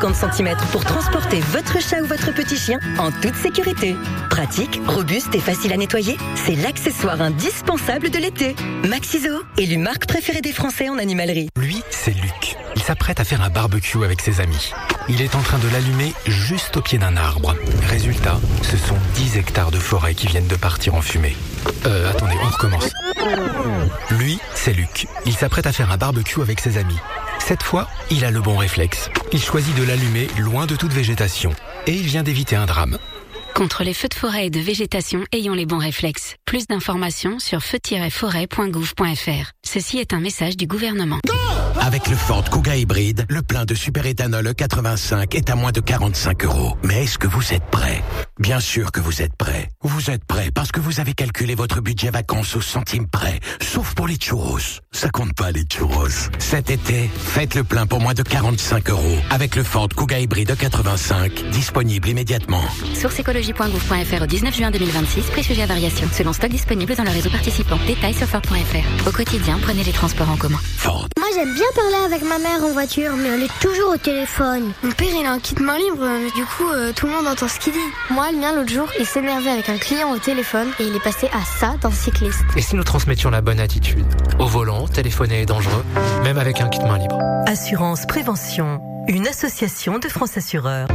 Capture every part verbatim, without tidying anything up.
cinquante centimètres pour transporter votre chat ou votre petit chien en toute sécurité. Pratique, robuste et facile à nettoyer, c'est l'accessoire indispensable de l'été. Maxiso, élu marque préférée des Français en animalerie. Lui, c'est Luc. Il s'apprête à faire un barbecue avec ses amis. Il est en train de l'allumer juste au pied d'un arbre. Résultat, ce sont dix hectares de forêt qui viennent de partir en fumée. Euh, attendez, on recommence. Lui, c'est Luc. Il s'apprête à faire un barbecue avec ses amis. Cette fois, il a le bon réflexe. Il choisit de l'allumer loin de toute végétation. Et il vient d'éviter un drame. Contre les feux de forêt et de végétation, ayons les bons réflexes. Plus d'informations sur feu tiret forêt point gouv point f r. Ceci est un message du gouvernement. Avec le Ford Kuga hybride, le plein de superéthanol E quatre-vingt-cinq est à moins de quarante-cinq euros. Mais est-ce que vous êtes prêts? Bien sûr que vous êtes prêts. Vous êtes prêts parce que vous avez calculé votre budget vacances au centime près. Sauf pour les churros. Ça compte pas les churros. Cet été, faites le plein pour moins de quarante-cinq euros. Avec le Ford Kuga hybride E quatre-vingt-cinq, disponible immédiatement. Source écologie point gouv point f r au dix-neuf juin deux mille vingt-six, prix sujet à variation. Selon stock disponible dans le réseau participant. Détails sur ford point f r. Au quotidien, prenez les transports en commun. Ford. Moi j'aime bien parler avec ma mère en voiture, mais elle est toujours au téléphone. Mon père il a un kit main libre, mais du coup euh, tout le monde entend ce qu'il dit. Moi le mien l'autre jour, il s'énervait avec un client au téléphone et il est passé à ça d'un cycliste. Et si nous transmettions la bonne attitude? Au volant, téléphoner est dangereux, même avec un kit main libre. Assurance Prévention, une association de France Assureurs.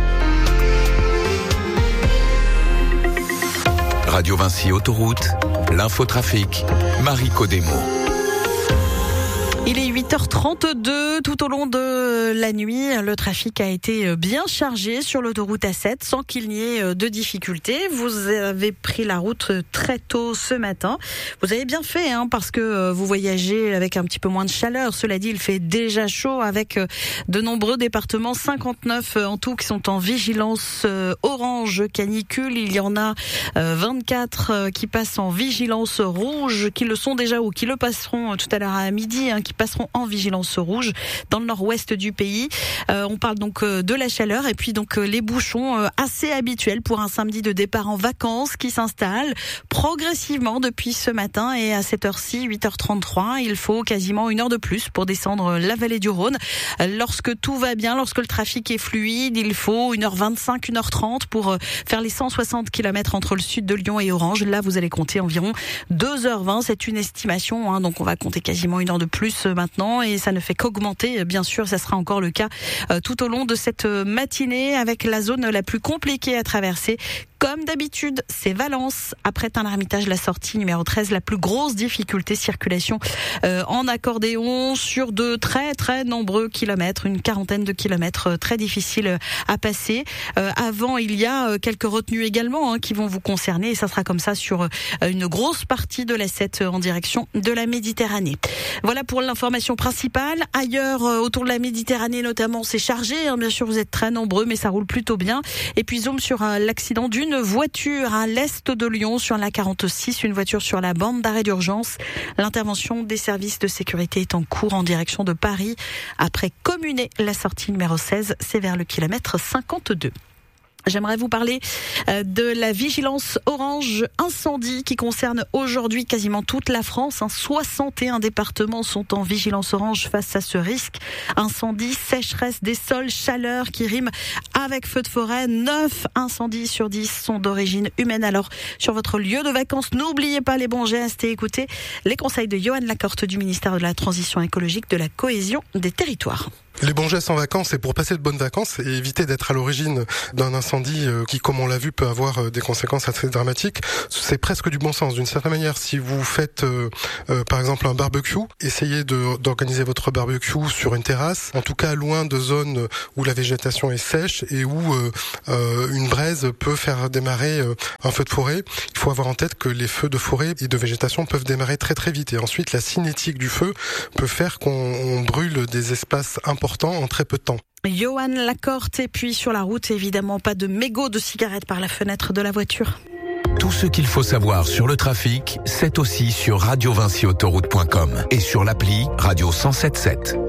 Radio Vinci Autoroute, l'infotrafic, Marie Codemo. Il est huit heures trente-deux, tout au long de la nuit, le trafic a été bien chargé sur l'autoroute A sept sans qu'il n'y ait de difficultés. Vous avez pris la route très tôt ce matin. Vous avez bien fait, hein, parce que vous voyagez avec un petit peu moins de chaleur. Cela dit, il fait déjà chaud avec de nombreux départements, cinquante-neuf en tout, qui sont en vigilance orange canicule. Il y en a vingt-quatre qui passent en vigilance rouge, qui le sont déjà ou qui le passeront tout à l'heure à midi, hein, qui passeront en vigilance rouge dans le nord-ouest du pays. Euh, on parle donc de la chaleur et puis donc les bouchons assez habituels pour un samedi de départ en vacances qui s'installe progressivement depuis ce matin, et à cette heure-ci, huit heures trente-trois, il faut quasiment une heure de plus pour descendre la vallée du Rhône. Lorsque tout va bien, lorsque le trafic est fluide, il faut une heure vingt-cinq, une heure trente pour faire les cent soixante kilomètres entre le sud de Lyon et Orange. Là, vous allez compter environ deux heures vingt. C'est une estimation, hein, donc on va compter quasiment une heure de plus maintenant, et ça ne fait qu'augmenter. Bien sûr, ça sera encore le cas euh, tout au long de cette matinée, avec la zone la plus compliquée à traverser. Comme d'habitude, c'est Valence. Après Tain-l'Hermitage, la sortie numéro treize, la plus grosse difficulté, circulation euh, en accordéon sur de très très nombreux kilomètres, une quarantaine de kilomètres très difficiles à passer. Euh, avant, il y a quelques retenues également, hein, qui vont vous concerner, et ça sera comme ça sur une grosse partie de l'A sept en direction de la Méditerranée. Voilà pour l'information principale. Ailleurs, autour de la Méditerranée notamment, c'est chargé, hein. Bien sûr, vous êtes très nombreux, mais ça roule plutôt bien. Et puis zoom sur euh, l'accident d'une voiture à l'est de Lyon sur la quarante-six, une voiture sur la bande d'arrêt d'urgence. L'intervention des services de sécurité est en cours en direction de Paris. Après Communé, la sortie numéro seize, c'est vers le kilomètre cinquante-deux. J'aimerais vous parler de la vigilance orange incendie qui concerne aujourd'hui quasiment toute la France. soixante et un départements sont en vigilance orange face à ce risque. Incendie, sécheresse des sols, chaleur qui rime avec feu de forêt. neuf incendies sur dix sont d'origine humaine. Alors, sur votre lieu de vacances, n'oubliez pas les bons gestes et écoutez les conseils de Johan Lacorte du ministère de la Transition écologique, de la cohésion des territoires. Les bons gestes en vacances, c'est pour passer de bonnes vacances et éviter d'être à l'origine d'un incendie qui, comme on l'a vu, peut avoir des conséquences assez dramatiques. C'est presque du bon sens. D'une certaine manière, si vous faites, euh, euh, par exemple, un barbecue, essayez de, d'organiser votre barbecue sur une terrasse, en tout cas loin de zones où la végétation est sèche et où euh, euh, une braise peut faire démarrer euh, un feu de forêt. Il faut avoir en tête que les feux de forêt et de végétation peuvent démarrer très très vite. Et ensuite, la cinétique du feu peut faire qu'on on brûle des espaces importants en très peu de temps. Johan Lacorte, et puis sur la route, évidemment, pas de mégots de cigarettes par la fenêtre de la voiture. Tout ce qu'il faut savoir sur le trafic, c'est aussi sur radio vinci autoroute point com et sur l'appli Radio cent sept sept.